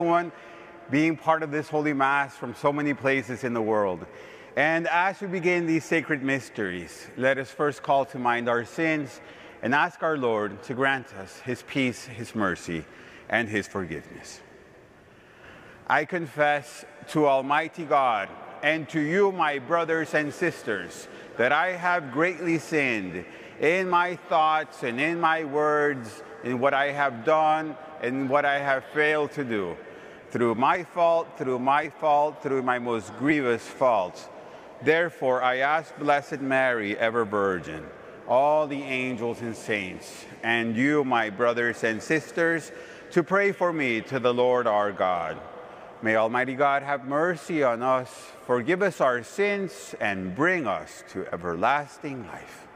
One, being part of this Holy Mass from so many places in the world. And as we begin these sacred mysteries, let us first call to mind our sins and ask our Lord to grant us His peace, His mercy, and His forgiveness. I confess to Almighty God and to you, my brothers and sisters, that I have greatly sinned in my thoughts and in my words, in what I have done and what I have failed to do. Through my fault, through my most grievous faults. Therefore, I ask Blessed Mary, ever Virgin, all the angels and saints, and you, my brothers and sisters, to pray for me to the Lord our God. May Almighty God have mercy on us, forgive us our sins, and bring us to everlasting life.